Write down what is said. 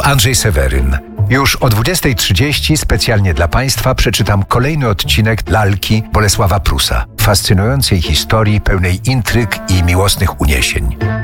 Andrzej Seweryn. Już o 20:30 specjalnie dla Państwa przeczytam kolejny odcinek Lalki Bolesława Prusa. Fascynującej historii pełnej intryg i miłosnych uniesień.